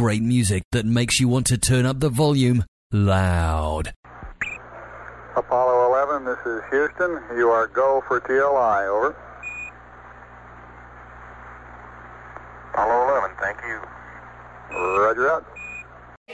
great music that makes you want to turn up the volume loud. Apollo 11, this is Houston. You are go for TLI, over. Apollo 11, thank you. Roger out.